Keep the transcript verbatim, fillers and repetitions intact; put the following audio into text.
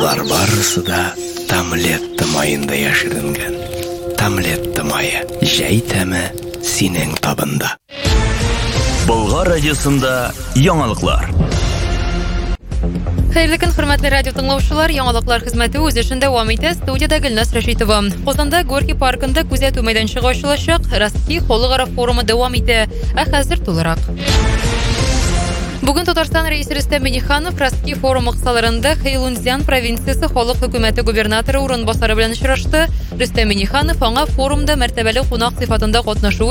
Лар барысы да Тамлетта майында яшеренген. Тамлетта майы, җәй тәме синең табында. Болгар радиосында яңалыклар. Хәерле көн, хөрмәтле радио тыңлаучылар, яңалыклар хезмәте үз эшен дәвам итә. Студиядә Гөлнас Рәшитова. Казанда Горький паркында күзәтү мәйданчыгы ачылачак. Россия халыкара форумы дәвам итә. Ә хәзер тулырак. Бүген Татарстан рәисе Рөстәм Миңнеханов Россия форумы кысаларында Хэйлунцзян провинциясе халык хөкүмәте губернаторы урынбасары белән очрашты. Рөстәм Миңнеханов аңа форумда мәртәбәле кунак сыйфатында катнашу